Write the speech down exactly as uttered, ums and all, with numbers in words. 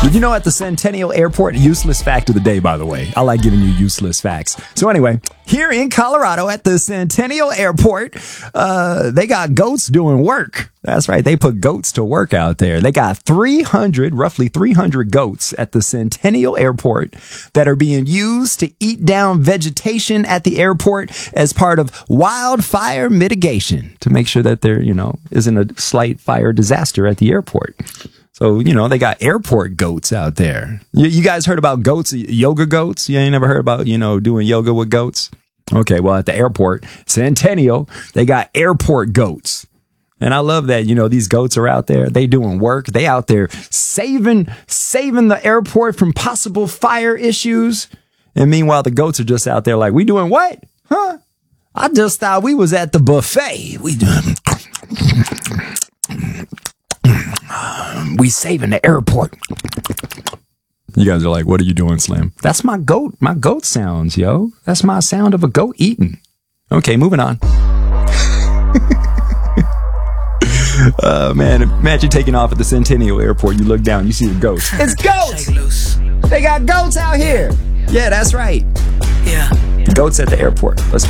Did you know at the Centennial Airport, useless fact of the day, by the way. I like giving you useless facts. So anyway, here in Colorado at the Centennial Airport, uh, they got goats doing work. That's right. They put goats to work out there. They got three hundred, roughly three hundred goats at the Centennial Airport that are being used to eat down vegetation at the airport as part of wildfire mitigation to make sure that there, you know, isn't a slight fire disaster at the airport. So, you know, they got airport goats out there. You, you guys heard about goats, yoga goats? You ain't never heard about, you know, doing yoga with goats? Okay, well, at the airport, Centennial, they got airport goats. And I love that, you know, these goats are out there. They doing work. They out there saving, saving the airport from possible fire issues. And meanwhile, the goats are just out there like, we doing what? Huh? I just thought we was at the buffet. We doing... We saving the airport. You guys are like, what are you doing, Slim? That's my goat. My goat sounds, yo. That's my sound of a goat eating. Okay, moving on. uh, man, imagine taking off at the Centennial Airport. You look down, you see the goats. It's goats! They got goats out here. Yeah, that's right. Yeah. Goats at the airport. Let's go.